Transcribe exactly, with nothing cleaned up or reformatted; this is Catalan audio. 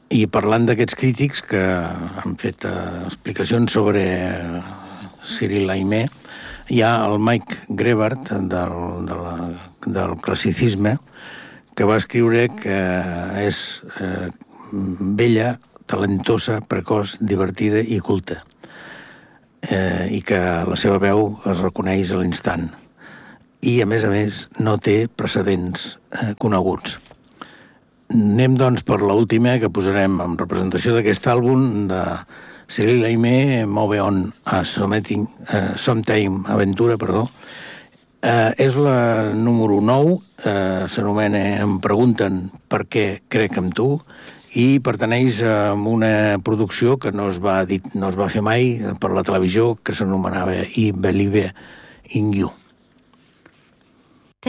I parlant d'aquests crítics que han fet uh, explicacions sobre Cyril Aimé, hi ha el Mike Grebart del, de la, del classicisme, que va escriure que és eh, bella, talentosa, precoç, divertida i culta, eh, i que la seva veu es reconeix a l'instant. I, a més a més, no té precedents eh, coneguts. Anem, doncs, per l'última que posarem en representació d'aquest àlbum de Cyril Aimé, Move On a Sometting, uh, Sometime Aventura, perdó. Uh, és la número nou, uh, s'anomena Em pregunten per què crec en tu, i pertaneix a una producció que no es va, dir, no es va fer mai per la televisió, que s'anomenava I Believe in You.